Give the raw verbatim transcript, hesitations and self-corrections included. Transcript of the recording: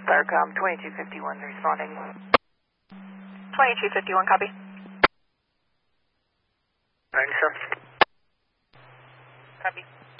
Starcom twenty-two fifty-one responding. twenty-two fifty-one, copy. Nine, sir. Copy.